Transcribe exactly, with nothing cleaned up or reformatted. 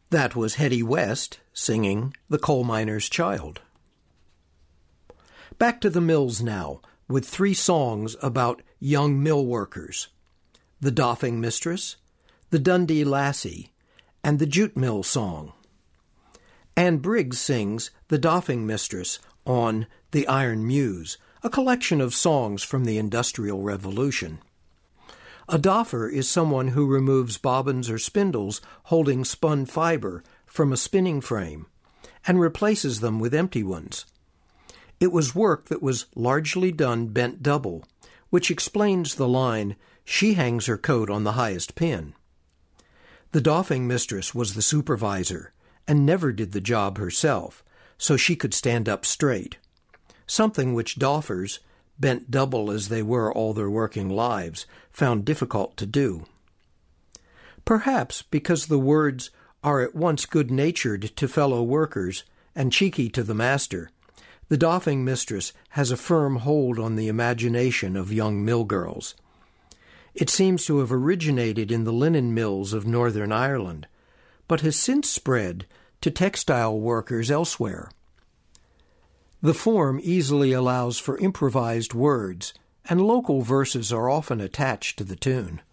That was Hetty West singing The Coal Miner's Child. Back to the mills now, with three songs about young mill workers: The Doffing Mistress, The Dundee Lassie, and the Jute Mill Song. Anne Briggs sings The Doffing Mistress on The Iron Muse, a collection of songs from the Industrial Revolution. A doffer is someone who removes bobbins or spindles holding spun fiber from a spinning frame and replaces them with empty ones. It was work that was largely done bent double, which explains the line, "She hangs her coat on the highest pin." The doffing mistress was the supervisor and never did the job herself, so she could stand up straight, something which doffers, bent double as they were all their working lives, found difficult to do. Perhaps because the words are at once good-natured to fellow workers and cheeky to the master, the doffing mistress has a firm hold on the imagination of young mill girls. It seems to have originated in the linen mills of Northern Ireland, but has since spread to textile workers elsewhere. The form easily allows for improvised words, and local verses are often attached to the tune.